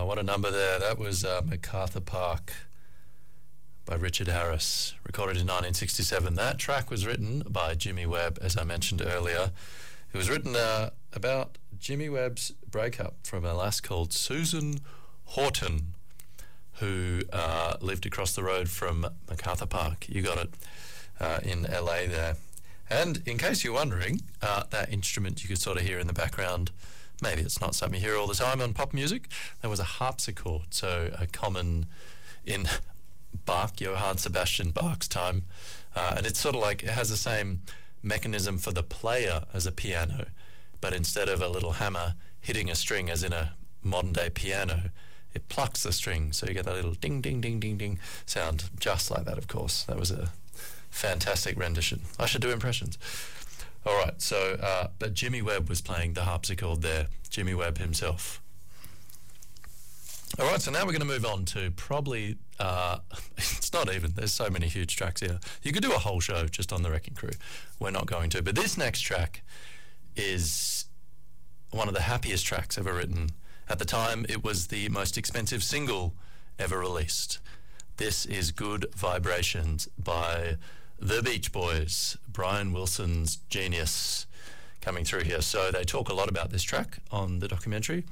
What a number there. That was MacArthur Park by Richard Harris, recorded in 1967. That track was written by Jimmy Webb, as I mentioned earlier. It was written about Jimmy Webb's breakup from a lass called Susan Horton, who lived across the road from MacArthur Park. You got it, in LA there. And in case you're wondering, that instrument you could sort of hear in the background, maybe it's not something you hear all the time on pop music. There was a harpsichord, so a common in Bach, Johann Sebastian Bach's time. And it's sort of like, it has the same mechanism for the player as a piano, but instead of a little hammer hitting a string as in a modern day piano, it plucks the string, so you get that little ding, ding, ding, ding, ding sound, just like that, of course. That was a fantastic rendition. I should do impressions. All right, so, but Jimmy Webb was playing the harpsichord there, Jimmy Webb himself. All right, so now we're going to move on to probably, it's not even, there's so many huge tracks here. You could do a whole show just on the Wrecking Crew. We're not going to, but this next track is one of the happiest tracks ever written. At the time, it was the most expensive single ever released. This is Good Vibrations by The Beach Boys, Brian Wilson's genius coming through here. So they talk a lot about this track on the documentary,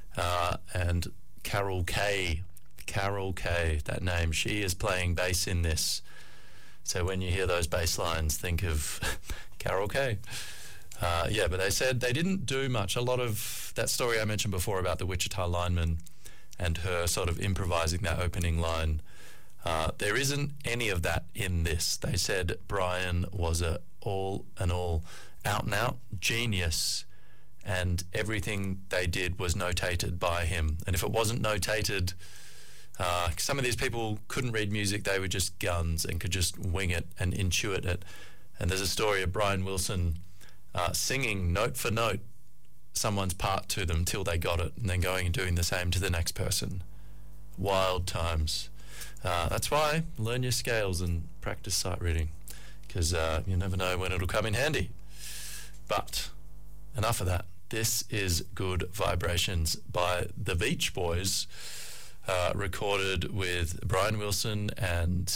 and Carol Kaye, that name, she is playing bass in this. So when you hear those bass lines, think of Carol Kaye. But they said they didn't do much. A lot of that story I mentioned before about the Wichita lineman and her sort of improvising that opening line, there isn't any of that in this. They said Brian was a all out and out genius, and everything they did was notated by him. And if it wasn't notated, some of these people couldn't read music, they were just guns and could just wing it and intuit it. And there's a story of Brian Wilson singing note for note someone's part to them till they got it, and then going and doing the same to the next person. Wild times. That's why learn your scales and practice sight reading, because you never know when it'll come in handy. But enough of that. This is Good Vibrations by The Beach Boys, recorded with Brian Wilson and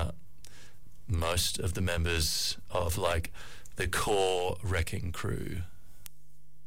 most of the members of like the core Wrecking Crew.